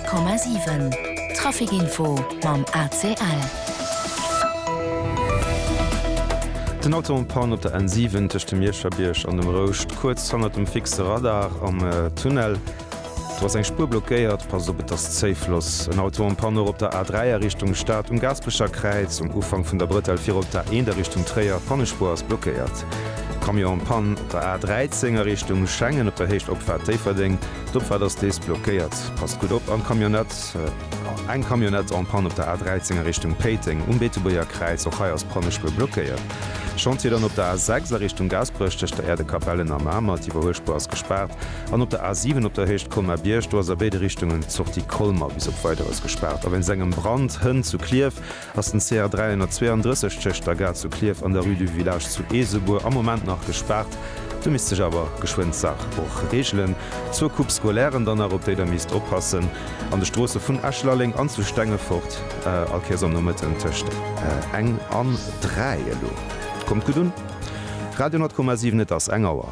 100,7 Trafikinfo mam ACL. Den Autopan op der N7 techt dem Mierschabbierch an dem Rocht kurz hannner dem fixe Radar am Tunnel. Was eng Spur blockéiert, pass op das Zeifloss. Ein Autopanner op der A3er Richtung Stadt Gasbecher Kreiz Ufang vun der Brüttel 4 op der 1 der Richtung Träer Pannespur ass blockéiert. Kamion Pan der A13er Richtung Schengen op der Hecht opfahrt Teverding, dort war das Dees blockéiert. Pass gut op an Kamionett. Ein Kamionett an Pan op der A13er Richtung Peting Betebuer Kreis och heiers Pannespur blockéiert. Schont hier dann op der A6er Richtung Gasbrüchtech der Erdekapellen am Ammer, die Wohölspur ass gesperrt. An op der A7 op der Hecht kom Biercht a beide Richtungen zocht die Kolmer bis op weiteres gesperrt. Aber wenn segem Brand hën zu Klief ass den CR 332 der gar zu Klief an der Rue du Village zu Eseburg am Moment nach gesperrt. Du mist sech aber Geschwindsach och Regeln zur Kuppskolären dann op déi der mist oppassen an der Strosse vun Aschlaling anzustenge fort Alkeersomnometen töchte eng an 3 lo. Kommt gut un? Radio 10,7 net ass engauer.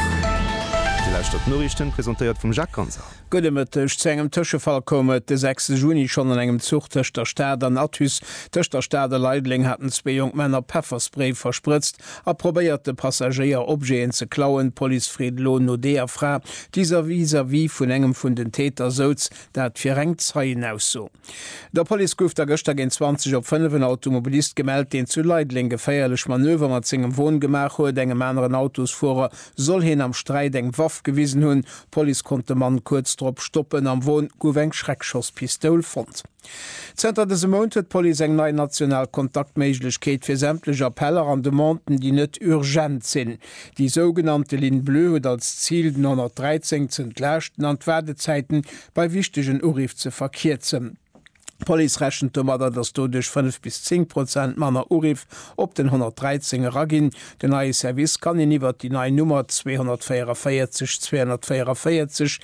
Die Norrichten präsentiert vum Jacques Kanzer. Gëdemëttech zu engem Tëschefall kommet de 6. Juni schon an engem Zuchtech der Stader Natus tëch der Stader Leidling hatten 2 Jungmänner Pfefferspray verspritzt, probéiert de Passagier opgéen ze klauen, Polizeifried Lohn no déer fra, dieser vis-à-vis vun engem vun den Täter soz, dat fir eng Zeien aus so. Der Police gouf der Gëchter gin 20 op 5 Automobilist gemeldt, den zu Leidling geféierlech Manöver mat zinggem Wohngemach huet engem anderen Autosfuer soll hin am Streit eng Waff gewiesen hunn. Police konnte man kurz drop stoppen am Wohn gouf eng Schreckschosspistol fand. Zter des Mont huet Poli eng nei national Kontaktméiglechkeet fir sämtlech Appeller an de Monten, die net urgent sinn. Die sogenannte Lin Bleu huet als Ziel 913 zu entlächten an d'Werdezeiten bei wichtigen Urif ze verkierzen. Police rächen mat dats du duch 5-10% Manner Urif op den 113 Ragin. Den neue Service kann iwwer die neue Nummer 244 244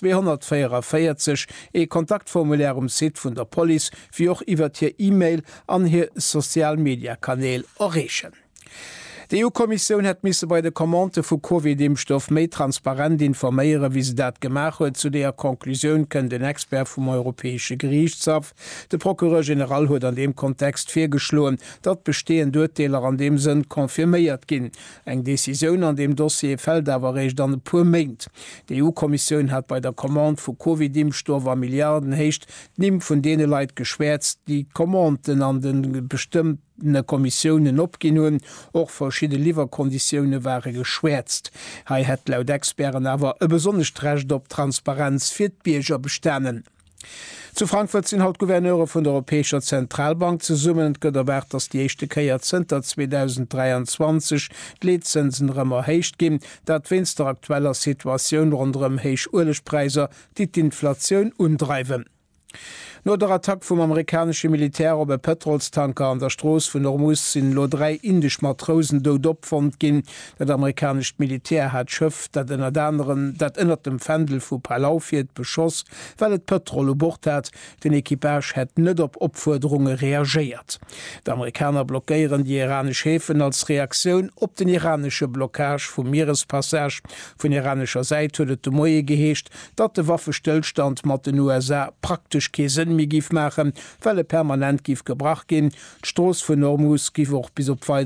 244 Kontaktformulär Sit vun der Police wie och iwwer hier E-Mail an hier Sozialmediakanäel errechen. Die EU-Kommission hat misse bei der Kommande vu COVID-Impfstoff méi transparent informéiere, wie se dat gemach huet. Zu der Konklusion können den Expert vom Europäische Gerichtshof. Der Prokureur General huet an dem Kontext firgeschloen, dat bestehen Urteiler an dem Sinn konfirméiert gin. Eng Decision an dem Dossier fällt awer recht an pu méint. Die EU-Kommission hat bei der Kommande vu COVID-Impfstoff a Milliarden hecht nimm vun dene Leiit geschwärzt, die Kommanden an den bestimmten Kommissionen opgin hun och verschiedene Lieferkonditionen waren geschwärzt. Hei het laut Experten awer e besonnecht recht op Transparenz fir d'Bierger bestännen. Zu Frankfurt sind Hauptgouverneure von der Europäischer Zentralbank zu summen gëtt erwert, dass die echte Keierzenter 2023 Lizenzen rëmmer heicht gin, dat wenn's der aktueller Situation rundem heich Urlechpreiser die Inflation undreiwen. No der Attack vum amerikanische Militär op e Petrolstanker an der Stroos vun Hormuz sinn lo 3 indisch Matrosen do opfand ginn. Dat amerikasch Militär hat schëff, dat en anderen dat ënnert dem Fdel vu Palau firiert beschoss, well et Petrol bord hat, den Ekipage het net op Opforderunge reagiert. D'Amerikaner blockéieren die iranesch Häfen als Reaktion op den iranesche Blockage vum Meerespassage vun iranescher Seite huet de Moie geheescht, dat de Waffestillstand mat den USA praktisch kesen mi gif machen, weil permanent gif gebracht gin. D'Stroos vun Hormuz gif och bis op